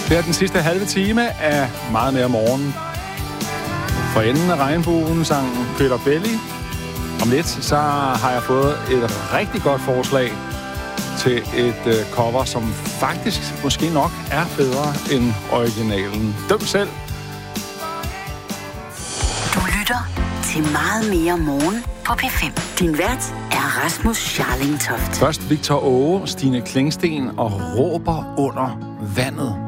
Det er den sidste halve time af Meget mere morgen. For enden af regnbuen sang Peter Belli. Om lidt, så har jeg fået et rigtig godt forslag til et cover, som faktisk måske nok er bedre end originalen. Døm selv. Du lytter til Meget mere morgen på P5. Din vært er Rasmus Scharling Toft. Først Victor Åge, Stine Klingsten og Råber under vandet.